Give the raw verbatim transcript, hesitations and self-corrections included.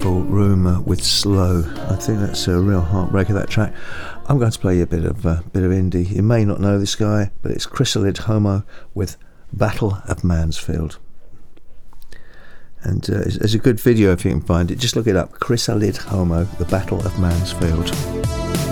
beautiful Rumour with Slow. I think that's a real heartbreaker, that track. I'm going to play you a bit of uh, bit of indie. You may not know this guy, but it's Chrysalid Homo with Battle of Mansfield. And uh, it's, it's a good video if you can find it. Just look it up, Chrysalid Homo, the Battle of Mansfield.